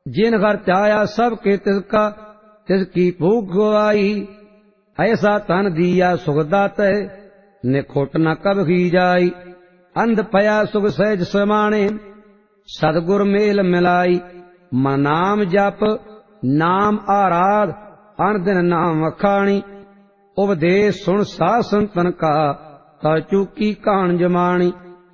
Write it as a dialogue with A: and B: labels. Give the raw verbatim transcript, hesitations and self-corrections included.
A: जिन घर चाया सब के तिसका तिसकी भूख गवाई। ऐसा तन दिया सुखदात ने खोट न कब ही जाई। अंध पया सुख सहज समाणे सदगुर मेल मिलाई। मन नाम जप नाम आराध अन दिन नाम अखाणी। उपदेश सुन साध संतन का तर चूकी कान जमाणी।